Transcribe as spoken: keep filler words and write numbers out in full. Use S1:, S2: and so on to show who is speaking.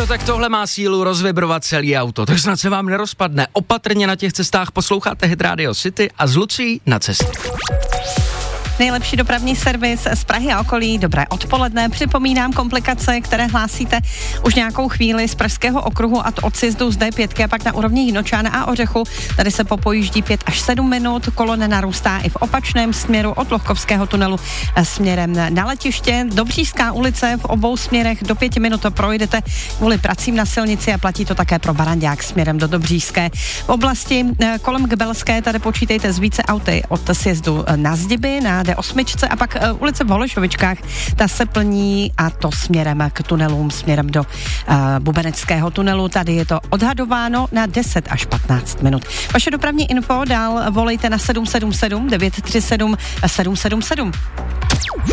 S1: Jo, tak tohle má sílu rozvibrovat celý auto, tak snad se vám nerozpadne. Opatrně na těch cestách, posloucháte Hit Radio City a s Lucí na cestě.
S2: Nejlepší dopravní servis z Prahy a okolí. Dobré odpoledne. Připomínám komplikace, které hlásíte už nějakou chvíli z Pražského okruhu a od sjezdu z dé pět a pak na úrovni Jinočána a Ořechu. Tady se popojíždí pět až sedm minut. Kolona narůstá i v opačném směru od Lohkovského tunelu směrem na letiště. Dobřížská ulice v obou směrech do pěti minut to projdete kvůli pracím na silnici a platí to také pro Barandák směrem do Dobřížské. V oblasti kolem Kbelské tady počítejte z více auty od sjezdu na Zdiby, na dé osm a pak uh, ulice v Holešovičkách, ta se plní a to směrem k tunelům, směrem do uh, Bubeneckého tunelu. Tady je to odhadováno na deset až patnáct minut. Vaše dopravní info dál volejte na sedm sedm sedm devět tři sedm sedm sedm sedm.